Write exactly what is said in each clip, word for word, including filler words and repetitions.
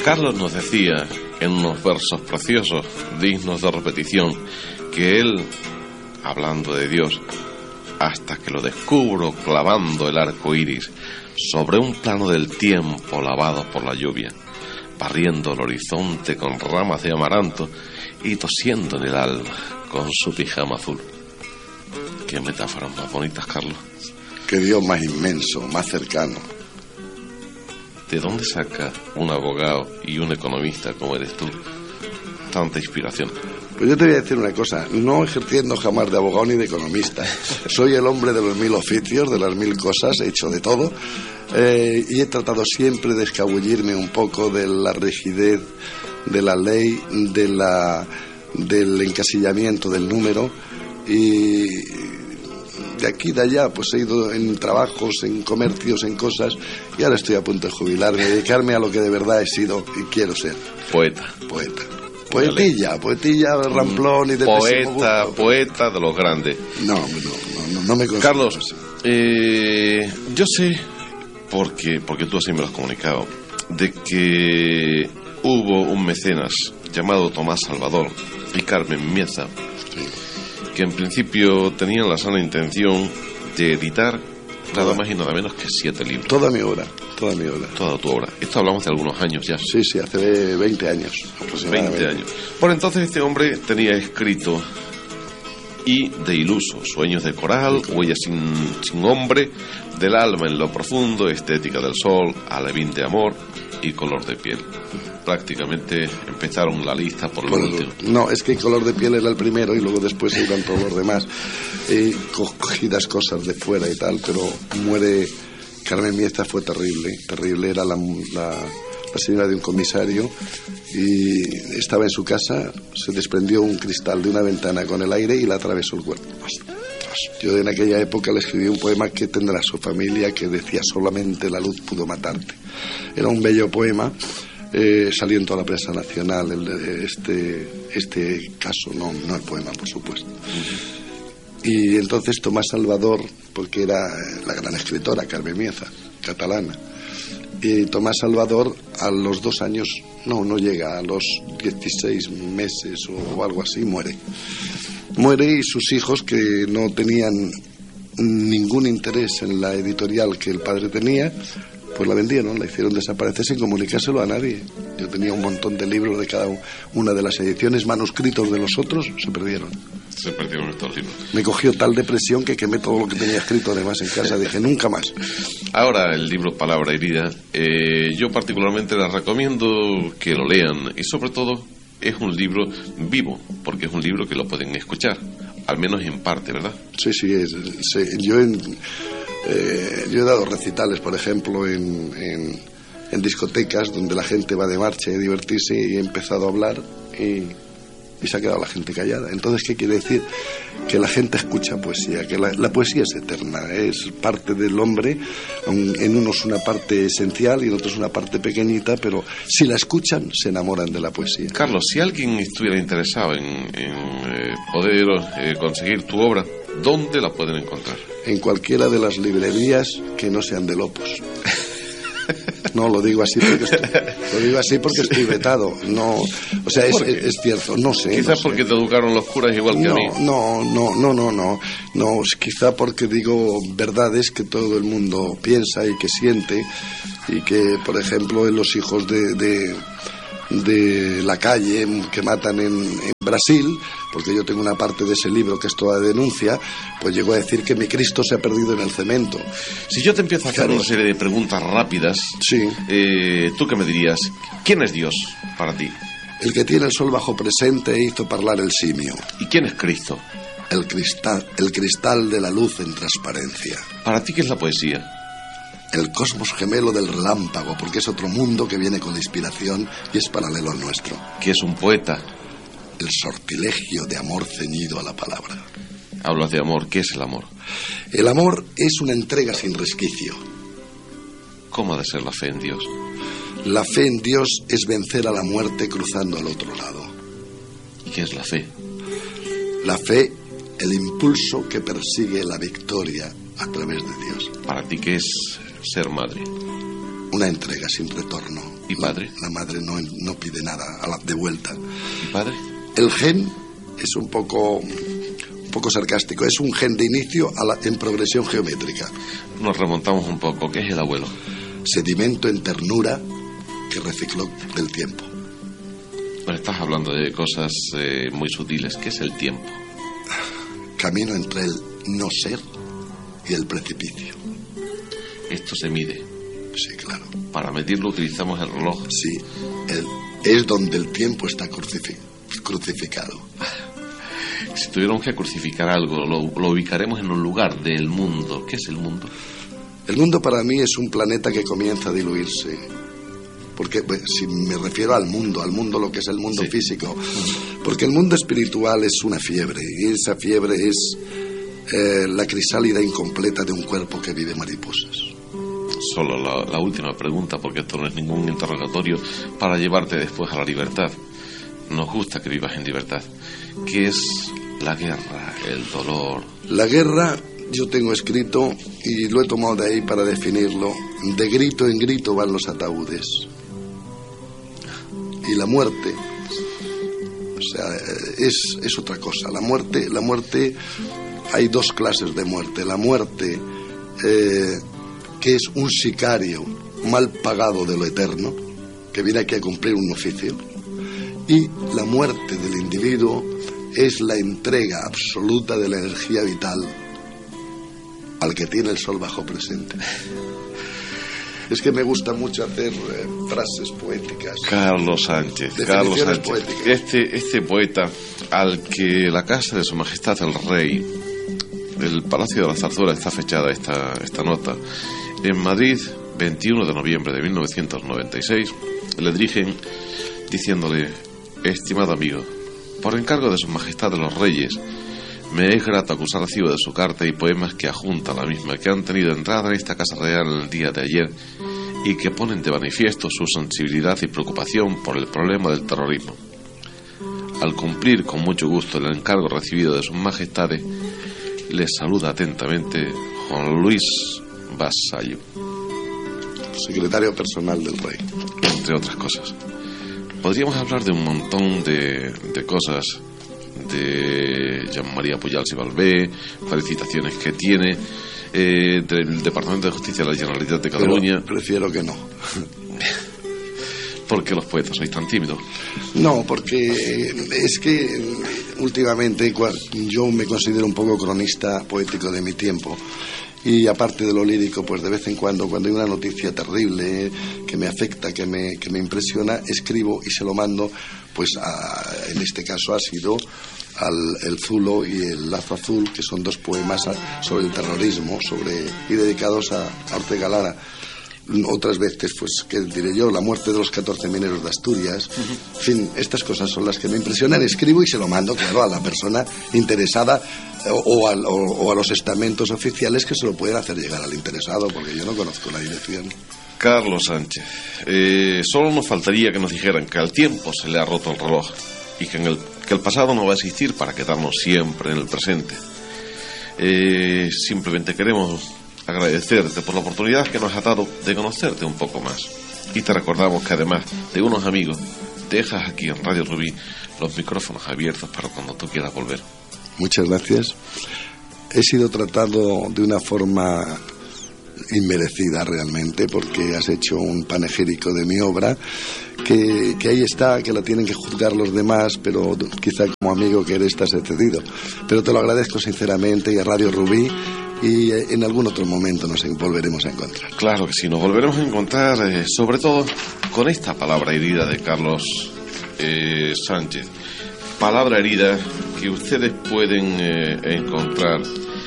Carlos nos decía en unos versos preciosos, dignos de repetición, que él, hablando de Dios, hasta que lo descubro clavando el arco iris sobre un plano del tiempo lavado por la lluvia, barriendo el horizonte con ramas de amaranto y tosiendo en el alma con su pijama azul. Qué metáforas más bonitas, Carlos. Qué Dios más inmenso, más cercano. ¿De dónde saca un abogado y un economista como eres tú tanta inspiración? Pues yo te voy a decir una cosa, no ejerciendo jamás de abogado ni de economista. Soy el hombre de los mil oficios, de las mil cosas, he hecho de todo, eh, y he tratado siempre de escabullirme un poco de la rigidez de la ley, de la, del encasillamiento del número, y de aquí de allá pues he ido en trabajos, en comercios, en cosas, y ahora estoy a punto de jubilarme, dedicarme a lo que de verdad he sido y quiero ser. Poeta. Poeta. Poetilla, poetilla de ramplón y de poeta, poeta de los grandes. No, no, no, no, no me considero. Carlos, eh, yo sé, porque, porque tú así me lo has comunicado, de que hubo un mecenas llamado Tomás Salvador y Carmen Mieza, sí, que en principio tenían la sana intención de editar nada más y nada menos que siete libros. Toda mi obra, toda mi obra. Toda tu obra. Esto hablamos de algunos años ya. Sí, sí, hace veinte años aproximadamente. veinte años. Por entonces este hombre tenía escrito Y de iluso, Sueños de coral, Huellas sin, sin hombre, Del alma en lo profundo, Estética del sol, Alevín de amor y Color de piel. Prácticamente empezaron la lista por lo último. No, es que Color de piel era el primero y luego después se iban todos los demás, eh, cogidas cosas de fuera y tal, pero muere Carmen Mieza. Fue terrible, terrible, era la, la, la señora de un comisario y estaba en su casa, se desprendió un cristal de una ventana con el aire y la atravesó el cuerpo. Yo en aquella época le escribí un poema que tendrá su familia, que decía: solamente la luz pudo matarte. Era un bello poema. Eh, salió en toda la prensa nacional el, este, este caso, no, no el poema, por supuesto. Uh-huh. Y entonces Tomás Salvador, porque era la gran escritora Carmen Mieza, catalana, y Tomás Salvador a los dos años, no, no llega, a los dieciséis meses o algo así, muere. Muere y sus hijos, que no tenían ningún interés en la editorial que el padre tenía, pues la vendieron, la hicieron desaparecer sin comunicárselo a nadie. Yo tenía un montón de libros de cada una de las ediciones, manuscritos de los otros, se perdieron. Se perdieron estos libros. Me cogió tal depresión que quemé todo lo que tenía escrito además en casa, dije nunca más. Ahora el libro Palabra herida, eh, yo particularmente les recomiendo que lo lean y sobre todo es un libro vivo, porque es un libro que lo pueden escuchar, al menos en parte, ¿verdad? Sí, sí, es, sí yo en... Eh, yo he dado recitales, por ejemplo, en, en, en discotecas donde la gente va de marcha a divertirse, y he empezado a hablar y, y se ha quedado la gente callada. Entonces, ¿qué quiere decir? Que la gente escucha poesía, que la, la poesía es eterna, es parte del hombre, en unos una parte esencial y en otros una parte pequeñita, pero si la escuchan se enamoran de la poesía. Carlos, si alguien estuviera interesado en, en eh, poder eh, conseguir tu obra, ¿dónde la pueden encontrar? En cualquiera de las librerías que no sean de Lopos. No, lo digo así porque estoy, lo digo así porque estoy vetado. No, o sea, es, es, es cierto, no sé. Quizás no porque sé. te educaron los curas igual que no, a mí. No, no, no, no, no, no. Quizá porque digo verdades que todo el mundo piensa y que siente, y que, por ejemplo, en los hijos de, de, de la calle que matan en, en Brasil, porque yo tengo una parte de ese libro que es toda denuncia, pues llegó a decir que mi Cristo se ha perdido en el cemento. Si yo te empiezo a hacer claro. una serie de preguntas rápidas, sí. eh, ¿tú qué me dirías? ¿Quién es Dios para ti? El que tiene el sol bajo presente e hizo parlar el simio. ¿Y quién es Cristo? El cristal, el cristal de la luz en transparencia. ¿Para ti qué es la poesía? El cosmos gemelo del relámpago, porque es otro mundo que viene con la inspiración y es paralelo al nuestro. ¿Qué es un poeta? El sortilegio de amor ceñido a la palabra. Hablas de amor, ¿qué es el amor? El amor es una entrega sin resquicio. ¿Cómo ha de ser la fe en Dios? La fe en Dios es vencer a la muerte cruzando al otro lado. ¿Y qué es la fe? La fe, el impulso que persigue la victoria a través de Dios. ¿Para ti qué es ser madre? una entrega sin retorno. ¿Y padre? La, la madre no, no pide nada a la, de vuelta. ¿Y padre? El gen es un poco, un poco sarcástico. Es un gen de inicio a la, en progresión geométrica. Nos remontamos un poco. ¿Qué es el abuelo? Sedimento en ternura que recicló del tiempo. Bueno, estás hablando de cosas eh, muy sutiles. ¿Qué es el tiempo? Camino entre el no ser y el precipicio. Esto se mide. Sí, claro. Para medirlo utilizamos el reloj. Sí, el, es donde el tiempo está crucifi- crucificado. Si tuviéramos que crucificar algo, lo, lo ubicaremos en un lugar del mundo. ¿Qué es el mundo? El mundo para mí es un planeta que comienza a diluirse. Porque pues, si me refiero al mundo, al mundo lo que es el mundo sí. físico, porque el mundo espiritual es una fiebre, y esa fiebre es eh, la crisálida incompleta de un cuerpo que vive mariposas. Solo la, la última pregunta, porque esto no es ningún interrogatorio para llevarte después a la libertad. Nos gusta que vivas en libertad. ¿Qué es la guerra, el dolor? La guerra, yo tengo escrito, y lo he tomado de ahí para definirlo, de grito en grito van los ataúdes. Y la muerte, o sea, es, es otra cosa. La muerte, la muerte, hay dos clases de muerte. La muerte eh, que es un sicario mal pagado de lo eterno, que viene aquí a cumplir un oficio. Y la muerte del individuo es la entrega absoluta de la energía vital al que tiene el sol bajo presente. Es que me gusta mucho hacer eh, frases poéticas. Carlos Sánchez, Carlos Sánchez. Poéticas. Este, este poeta al que la casa de Su Majestad el Rey, el Palacio de la Zarzuela, está fechada esta, esta nota, en Madrid, veintiuno de noviembre de mil novecientos noventa y seis, le dirigen diciéndole: estimado amigo, por encargo de Su Majestad de los Reyes, me es grato acusar recibo de su carta y poemas que ajunta la misma, que han tenido entrada en esta casa real el día de ayer y que ponen de manifiesto su sensibilidad y preocupación por el problema del terrorismo. Al cumplir con mucho gusto el encargo recibido de sus majestades, les saluda atentamente Juan Luis Vasallo, secretario personal del rey, entre otras cosas. Podríamos hablar de un montón de, de cosas, de Jean-María Pujals y Balbé, felicitaciones que tiene, eh, del Departamento de Justicia de la Generalitat de Cataluña. Pero prefiero que no. ¿Por qué los poetas sois tan tímidos? No, porque es que últimamente yo me considero un poco cronista poético de mi tiempo. Y aparte de lo lírico, pues de vez en cuando, cuando hay una noticia terrible que me afecta, que me, que me impresiona, escribo y se lo mando, pues a, en este caso ha sido al El Zulo y El Lazo Azul, que son dos poemas a, sobre el terrorismo, sobre y dedicados a, a Ortega Lara. Otras veces, pues, ¿qué diré yo? La muerte de los catorce mineros de Asturias. En fin, estas cosas son las que me impresionan. Escribo y se lo mando, claro, a la persona interesada o, o, a, o, o a los estamentos oficiales que se lo pueden hacer llegar al interesado, porque yo no conozco la dirección. Carlos Sánchez, eh, solo nos faltaría que nos dijeran que al tiempo se le ha roto el reloj y que, en el, que el pasado no va a existir para quedarnos siempre en el presente. Eh, simplemente queremos agradecerte por la oportunidad que nos ha dado de conocerte un poco más. Y te recordamos que además de unos amigos, dejas aquí en Radio Rubí los micrófonos abiertos para cuando tú quieras volver. Muchas gracias. He sido tratado de una forma inmerecida realmente, porque has hecho un panegírico de mi obra que, que ahí está, que la tienen que juzgar los demás, pero quizá como amigo que eres estás excedido. Pero te lo agradezco sinceramente, y a Radio Rubí, y en algún otro momento nos volveremos a encontrar. Claro que sí, nos volveremos a encontrar, eh, sobre todo con esta palabra herida de Carlos eh, Sánchez. Palabra herida que ustedes pueden eh, encontrar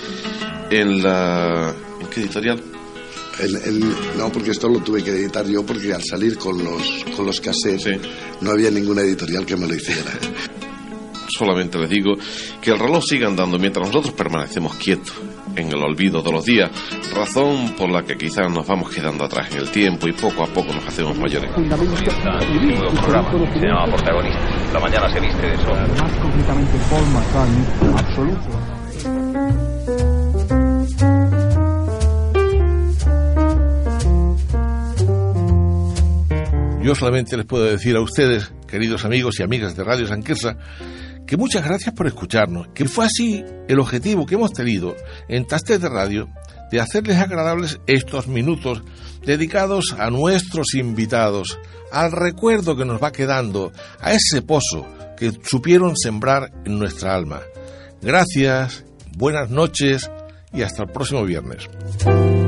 en la... ¿En qué editorial? El, el, no, porque esto lo tuve que editar yo, porque al salir con los, con los cassettes sí. No había ninguna editorial que me lo hiciera. Solamente les digo que el reloj sigue andando mientras nosotros permanecemos quietos en el olvido de los días, razón por la que quizás nos vamos quedando atrás en el tiempo y poco a poco nos hacemos mayores. Un nuevo programa, se llama Protagonista. La mañana se viste de sol. Más concretamente Paul McCartney, absoluto. Yo solamente les puedo decir a ustedes, queridos amigos y amigas de Radio San Quirze, que muchas gracias por escucharnos, que fue así el objetivo que hemos tenido en Tastet de Radio, de hacerles agradables estos minutos dedicados a nuestros invitados, al recuerdo que nos va quedando, a ese pozo que supieron sembrar en nuestra alma. Gracias, buenas noches y hasta el próximo viernes.